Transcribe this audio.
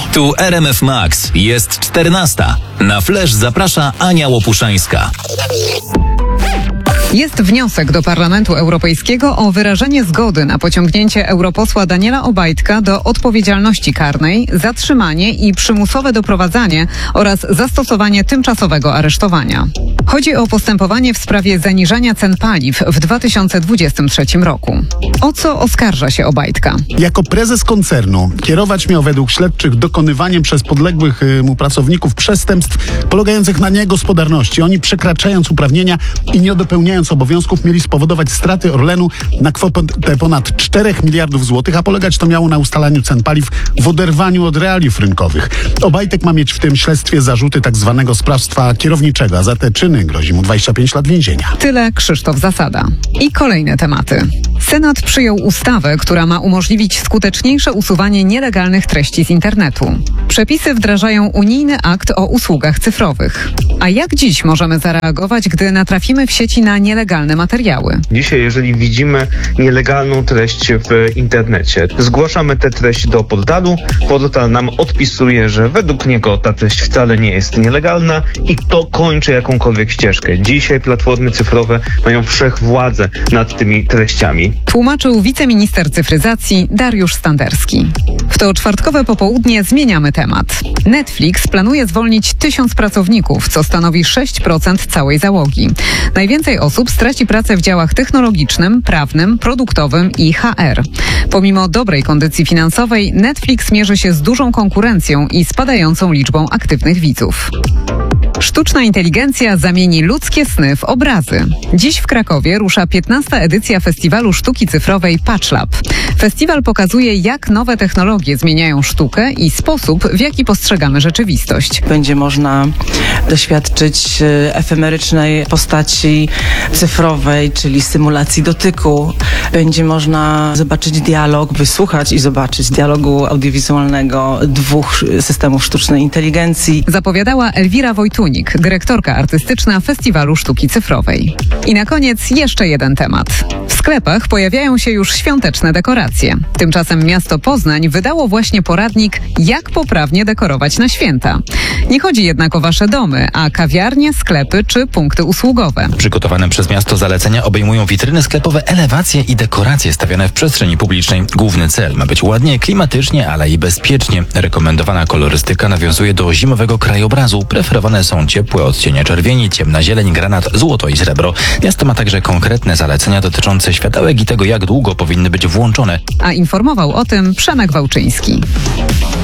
Tu RMF Max. Jest 14. Na Flash zaprasza Ania Łopuszańska. Jest wniosek do Parlamentu Europejskiego o wyrażenie zgody na pociągnięcie europosła Daniela Obajtka do odpowiedzialności karnej, zatrzymanie i przymusowe doprowadzanie oraz zastosowanie tymczasowego aresztowania. Chodzi o postępowanie w sprawie zaniżania cen paliw w 2023 roku. O co oskarża się Obajtka? Jako prezes koncernu kierować miał według śledczych dokonywaniem przez podległych mu pracowników przestępstw polegających na niegospodarności. Oni, przekraczając uprawnienia i nie dopełniając obowiązków, mieli spowodować straty Orlenu na kwotę ponad 4 miliardów złotych, a polegać to miało na ustalaniu cen paliw w oderwaniu od realiów rynkowych. Obajtek ma mieć w tym śledztwie zarzuty tak zwanego sprawstwa kierowniczego, a za te czyny grozi mu 25 lat więzienia. Tyle Krzysztof Zasada. I kolejne tematy. Senat przyjął ustawę, która ma umożliwić skuteczniejsze usuwanie nielegalnych treści z internetu. Przepisy wdrażają unijny akt o usługach cyfrowych. A jak dziś możemy zareagować, gdy natrafimy w sieci na nielegalne materiały? Dzisiaj, jeżeli widzimy nielegalną treść w internecie, zgłaszamy tę treść do portalu. Portal nam odpisuje, że według niego ta treść wcale nie jest nielegalna i to kończy jakąkolwiek ścieżkę. Dzisiaj platformy cyfrowe mają wszechwładzę nad tymi treściami. Tłumaczył wiceminister cyfryzacji Dariusz Standerski. W to czwartkowe popołudnie zmieniamy temat. Netflix planuje zwolnić 1000 pracowników, co stanowi 6% całej załogi. Najwięcej osób straci pracę w działach technologicznym, prawnym, produktowym i HR. Pomimo dobrej kondycji finansowej, Netflix mierzy się z dużą konkurencją i spadającą liczbą aktywnych widzów. Sztuczna inteligencja zamieni ludzkie sny w obrazy. Dziś w Krakowie rusza 15. edycja Festiwalu Sztuki Cyfrowej PatchLab. Festiwal pokazuje, jak nowe technologie zmieniają sztukę i sposób, w jaki postrzegamy rzeczywistość. Będzie można doświadczyć efemerycznej postaci cyfrowej, czyli symulacji dotyku. Będzie można zobaczyć dialog, wysłuchać i zobaczyć dialogu audiowizualnego 2 systemów sztucznej inteligencji. Zapowiadała Elwira Wojtunik, dyrektorka artystyczna Festiwalu Sztuki Cyfrowej. I na koniec jeszcze jeden temat. W sklepach pojawiają się już świąteczne dekoracje. Tymczasem miasto Poznań wydało właśnie poradnik, jak poprawnie dekorować na święta. Nie chodzi jednak o wasze domy, a kawiarnie, sklepy czy punkty usługowe. Przygotowane przez miasto zalecenia obejmują witryny sklepowe, elewacje i dekoracje stawiane w przestrzeni publicznej. Główny cel ma być ładnie, klimatycznie, ale i bezpiecznie. Rekomendowana kolorystyka nawiązuje do zimowego krajobrazu. Preferowane są ciepłe odcienie czerwieni, ciemna zieleń, granat, złoto i srebro. Miasto ma także konkretne zalecenia dotyczące światełek i tego, jak długo powinny być włączone. A informował o tym Przemek Wałczyński.